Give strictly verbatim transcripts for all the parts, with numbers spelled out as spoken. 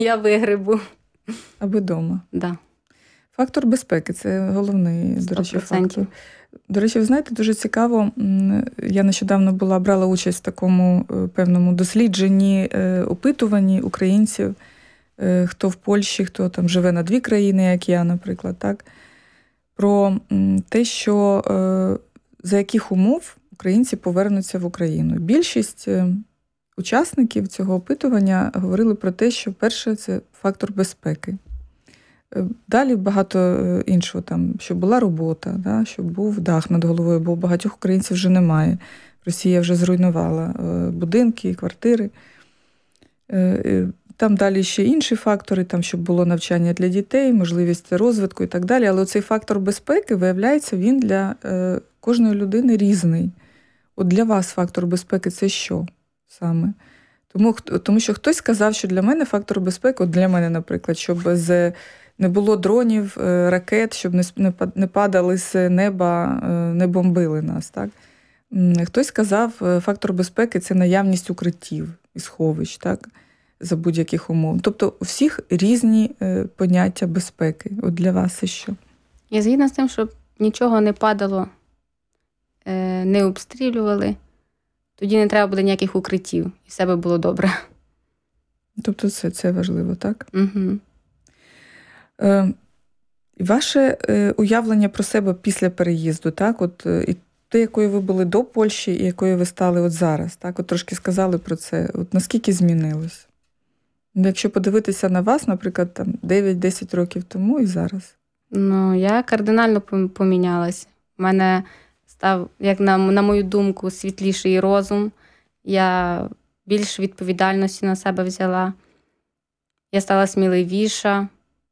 Я вигребу. Аби вдома. Да. Фактор безпеки – це головний, до речі, сто відсотків. фактор. До речі, ви знаєте, дуже цікаво, я нещодавно була, брала участь в такому певному дослідженні, опитуванні українців, хто в Польщі, хто там живе на дві країни, як я, наприклад, так, про те, що за яких умов українці повернуться в Україну. Більшість учасників цього опитування говорили про те, що перше – це фактор безпеки. Далі багато іншого, там, щоб була робота, да, щоб був дах над головою, бо багатьох українців вже немає. Росія вже зруйнувала будинки, квартири. Там далі ще інші фактори, там, щоб було навчання для дітей, можливість розвитку і так далі. Але цей фактор безпеки, виявляється, він для кожної людини різний. От для вас фактор безпеки – це що саме? Тому, тому що хтось сказав, що для мене фактор безпеки, от для мене, наприклад, щоб з не було дронів, ракет, щоб не падали з неба, не бомбили нас. Так? Хтось сказав, фактор безпеки – це наявність укриттів і сховищ, так? За будь-яких умов. Тобто у всіх різні поняття безпеки. От для вас це що? Я згідна з тим, щоб нічого не падало, не обстрілювали, тоді не треба буде ніяких укриттів, і все би було добре. Тобто це, це важливо, так? Угу. Ваше уявлення про себе після переїзду, так? От, і те, якою ви були до Польщі, і якою ви стали от зараз, так? От трошки сказали про це. От наскільки змінилось? Якщо подивитися на вас, наприклад, там дев'ять-десять років тому і зараз. Ну, я кардинально помінялась. У мене став, як на, на мою думку, світліший розум. Я більш відповідальності на себе взяла. Я стала сміливіша.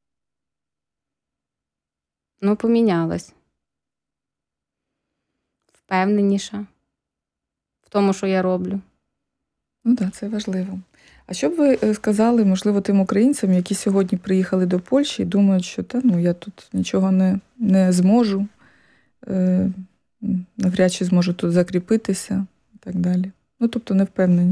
Ну, помінялась. Впевненіша в тому, що я роблю. Ну так, це важливо. А що б ви сказали, можливо, тим українцям, які сьогодні приїхали до Польщі і думають, що та, ну, я тут нічого не, не зможу, е, навряд чи зможу тут закріпитися і так далі. Ну, тобто не впевнені.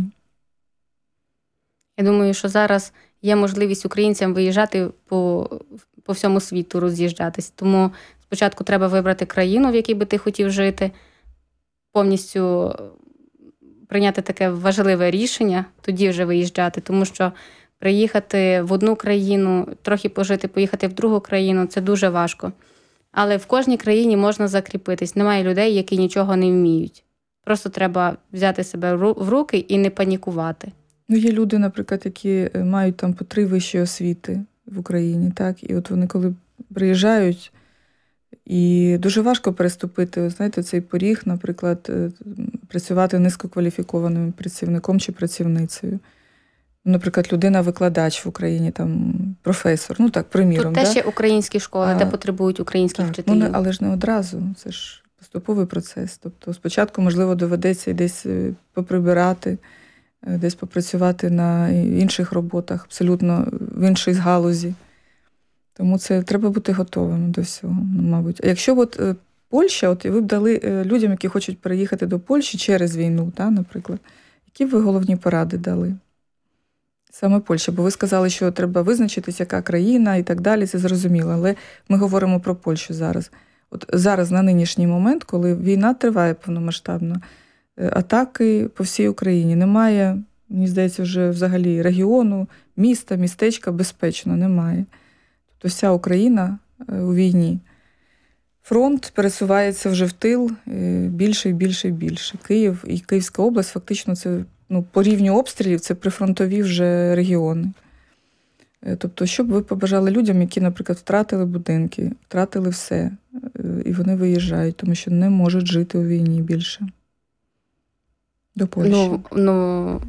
Я думаю, що зараз є можливість українцям виїжджати по, по всьому світу, роз'їжджатись. Тому спочатку треба вибрати країну, в якій би ти хотів жити, повністю прийняти таке важливе рішення, тоді вже виїжджати. Тому що приїхати в одну країну, трохи пожити, поїхати в другу країну – це дуже важко. Але в кожній країні можна закріпитись. Немає людей, які нічого не вміють. Просто треба взяти себе в руки і не панікувати. Ну, є люди, наприклад, які мають там по три вищі освіти в Україні, так? І от вони коли приїжджають, і дуже важко переступити, знаєте, цей поріг, наприклад, працювати низькокваліфікованим працівником чи працівницею. Наприклад, людина-викладач в Україні, там, професор, ну так, приміром. Тут теж да? є українські школи, а, де потребують українських так, вчителів. Ну, але ж не одразу, це ж поступовий процес. Тобто спочатку, можливо, доведеться десь поприбирати, десь попрацювати на інших роботах, абсолютно в іншій галузі. Тому це треба бути готовим до всього, мабуть. А якщо от Польща, от ви б дали людям, які хочуть переїхати до Польщі через війну, та, наприклад, які б ви головні поради дали? Саме Польща, бо ви сказали, що треба визначитись, яка країна і так далі, це зрозуміло. Але ми говоримо про Польщу зараз. От зараз, на нинішній момент, коли війна триває повномасштабно, атаки по всій Україні, немає, мені здається, вже взагалі регіону, міста, містечка безпечно, немає. Тобто вся Україна у війні. Фронт пересувається вже в тил більше і більше і більше. Київ і Київська область фактично це, ну, по рівню обстрілів це прифронтові вже регіони. Тобто, що б ви побажали людям, які, наприклад, втратили будинки, втратили все, і вони виїжджають, тому що не можуть жити у війні більше? До Польщі. Ну, ну,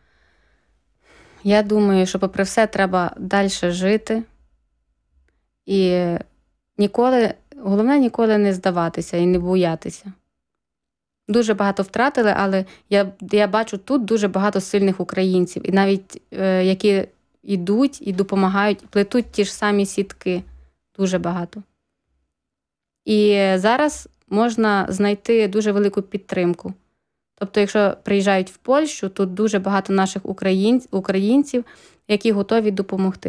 я думаю, що попри все треба далі жити. І ніколи, головне ніколи не здаватися і не боятися. Дуже багато втратили, але я, я бачу тут дуже багато сильних українців. І навіть е, які йдуть і допомагають, і плетуть ті ж самі сітки. Дуже багато. І зараз можна знайти дуже велику підтримку. Тобто, якщо приїжджають в Польщу, тут дуже багато наших українців, які готові допомогти.